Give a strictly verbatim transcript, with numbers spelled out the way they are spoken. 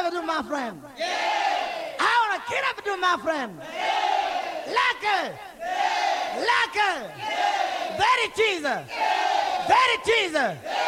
up and do my friend. I want to get up and do my friend. Like her. Like her. Very Jesus. Very Jesus.